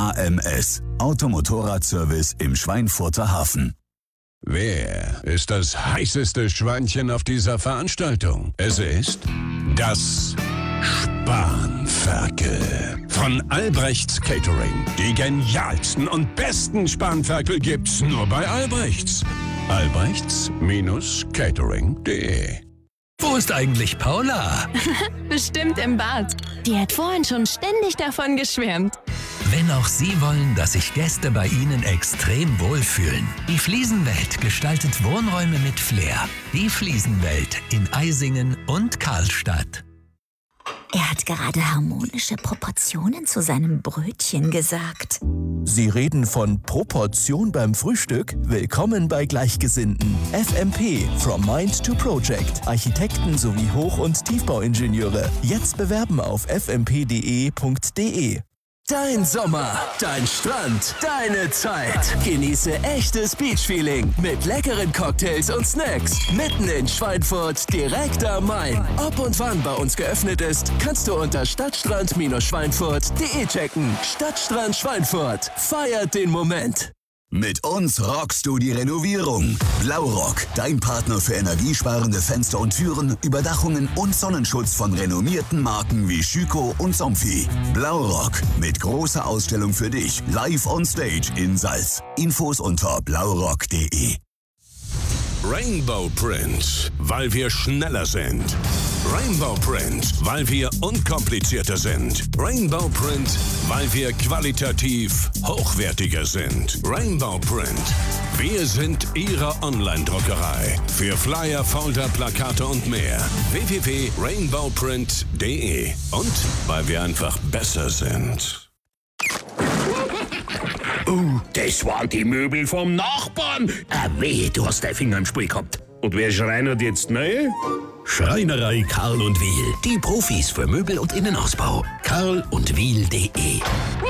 AMS, Automotorradservice im Schweinfurter Hafen. Wer ist das heißeste Schweinchen auf dieser Veranstaltung? Es ist das Spanferkel von Albrechts Catering. Die genialsten und besten Spanferkel gibt's nur bei Albrechts. Albrechts-catering.de. Wo ist eigentlich Paula? Bestimmt im Bad. Die hat vorhin schon ständig davon geschwärmt. Wenn auch Sie wollen, dass sich Gäste bei Ihnen extrem wohlfühlen. Die Fliesenwelt gestaltet Wohnräume mit Flair. Die Fliesenwelt in Eisingen und Karlstadt. Er hat gerade harmonische Proportionen zu seinem Brötchen gesagt. Sie reden von Proportion beim Frühstück? Willkommen bei Gleichgesinnten. FMP, From Mind to Project. Architekten sowie Hoch- und Tiefbauingenieure. Jetzt bewerben auf fmp.de. Dein Sommer, dein Strand, deine Zeit. Genieße echtes Beach-Feeling mit leckeren Cocktails und Snacks. Mitten in Schweinfurt, direkt am Main. Ob und wann bei uns geöffnet ist, kannst du unter stadtstrand-schweinfurt.de checken. Stadtstrand Schweinfurt. Feiert den Moment. Mit uns rockst du die Renovierung. Blaurock, dein Partner für energiesparende Fenster und Türen, Überdachungen und Sonnenschutz von renommierten Marken wie Schüco und Somfy. Blaurock, mit großer Ausstellung für dich, live on stage in Salz. Infos unter blaurock.de. Rainbow Print, weil wir schneller sind. Rainbow Print, weil wir unkomplizierter sind. Rainbow Print, weil wir qualitativ hochwertiger sind. Rainbow Print, wir sind Ihre Online-Druckerei. Für Flyer, Folder, Plakate und mehr. www.rainbowprint.de. Und weil wir einfach besser sind. Das waren die Möbel vom Nachbarn. Wehe, du hast deinen Finger im Spiel gehabt. Und wer schreinert jetzt neu? Schreinerei Karl und Wiel. Die Profis für Möbel und Innenausbau. karlundwiel.de